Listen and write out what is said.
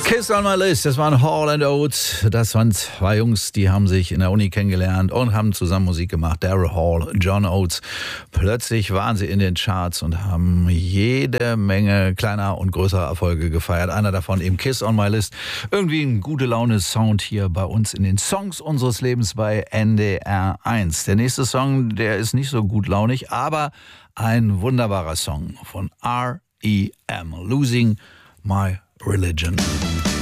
Kiss on my list, das waren Hall & Oates. Das waren zwei Jungs, die haben sich in der Uni kennengelernt und haben zusammen Musik gemacht. Daryl Hall, John Oates. Plötzlich waren sie in den Charts und haben jede Menge kleiner und größerer Erfolge gefeiert. Einer davon eben Kiss on my list. Irgendwie ein gute Laune-Sound hier bei uns in den Songs unseres Lebens bei NDR 1. Der nächste Song, der ist nicht so gut launig, aber ein wunderbarer Song von R.E.M. Losing My Religion.